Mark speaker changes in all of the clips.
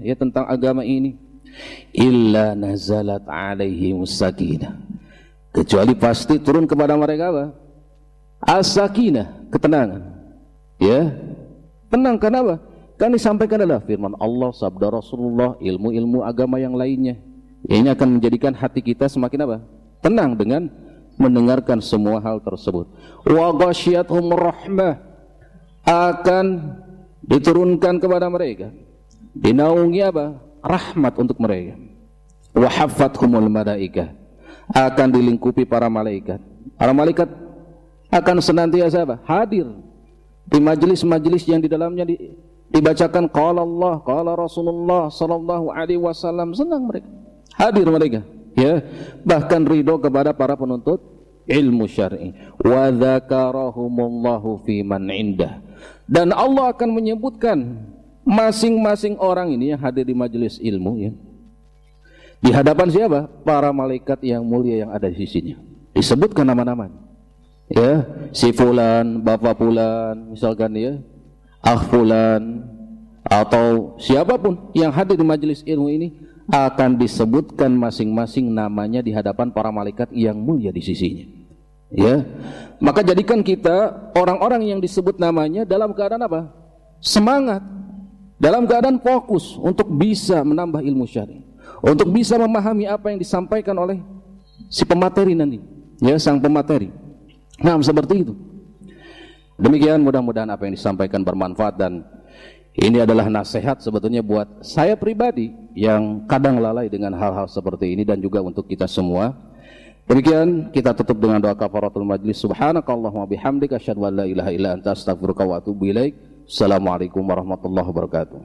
Speaker 1: ya tentang agama ini, illa nazalat alaihimus sakinah, kecuali pasti turun kepada mereka apa? As-sakinah, ketenangan. Ya, tenang. Kenapa? Kan disampaikan adalah firman Allah, sabda Rasulullah, ilmu-ilmu agama yang lainnya. Ini akan menjadikan hati kita semakin apa? Tenang dengan mendengarkan semua hal tersebut. Wa ghasyiyatuhum rahmah, akan diturunkan kepada mereka, dinaungi apa? Rahmat untuk mereka. Wa haffathumul malaikah, akan dilingkupi para malaikat. Para malaikat akan senantiasa apa? Hadir di majelis-majelis yang di dalamnya dibacakan qala Allah, qala Rasulullah sallallahu alaihi wasallam. Senang mereka, hadir mereka, ya, bahkan ridho kepada para penuntut ilmu syar'i. Wa dzakarahumullahu fi man indah, dan Allah akan menyebutkan masing-masing orang ini yang hadir di majelis ilmu, ya, di hadapan siapa? Para malaikat yang mulia yang ada di sisinya. Disebutkan nama-nama, ya, si fulan, bapak fulan, misalkan, ya, akh fulan, atau siapapun yang hadir di majelis ilmu ini akan disebutkan masing-masing namanya di hadapan para malaikat yang mulia di sisinya. Ya, maka jadikan kita orang-orang yang disebut namanya dalam keadaan apa? Semangat, dalam keadaan fokus untuk bisa menambah ilmu syar'i, untuk bisa memahami apa yang disampaikan oleh si pemateri nanti, ya, sang pemateri. Nah, seperti itu. Demikian, mudah-mudahan apa yang disampaikan bermanfaat, dan ini adalah nasihat sebetulnya buat saya pribadi yang kadang lalai dengan hal-hal seperti ini, dan juga untuk kita semua. Demikian, kita tutup dengan doa kafaratul majlis. Subhanakallahumma bihamdika asyhadu an la ilaha illa anta astaghfiruka wa atubu ilaik. Assalamualaikum warahmatullahi wabarakatuh.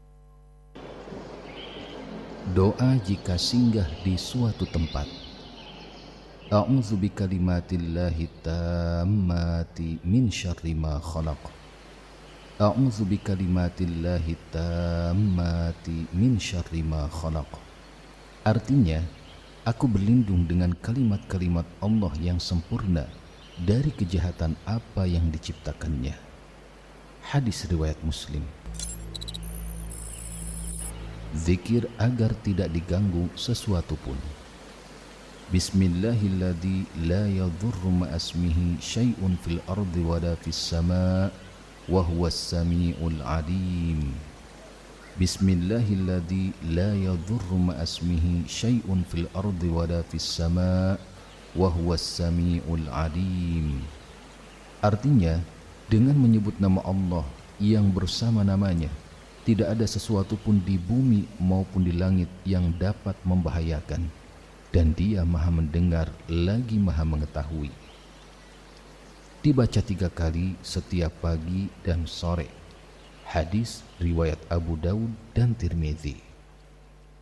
Speaker 2: Doa jika singgah di suatu tempat. A'udzu bikalimatillahi tammati min syarri ma khalaq. A'udzu bikalimatillahi tammati min syarri ma khalaq. Artinya, aku berlindung dengan kalimat-kalimat Allah yang sempurna dari kejahatan apa yang diciptakannya. Hadis riwayat Muslim. Zikir agar tidak diganggu sesuatu pun. Bismillahilladzi la yadhurru ma'asmihi syai'un fil ardi wala fis sama' wa huwas sami'ul 'alim. Bismillahilladzi la yadhurru ma'asmihi syai'un fil ardi wala fis sama' wa huwas sami'ul 'alim. Artinya, dengan menyebut nama Allah yang bersama namanya, tidak ada sesuatu pun di bumi maupun di langit yang dapat membahayakan, dan Dia Maha mendengar lagi Maha mengetahui. Dibaca 3 kali setiap pagi dan sore. Hadis riwayat Abu Daud dan Tirmizi.